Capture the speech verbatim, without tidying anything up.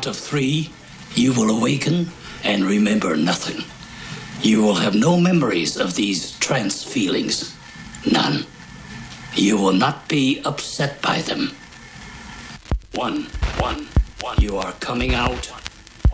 count of three, you will awaken and remember nothing. You will have no memories of these trance feelings. None. You will not be upset by them. One, one, one. You are coming out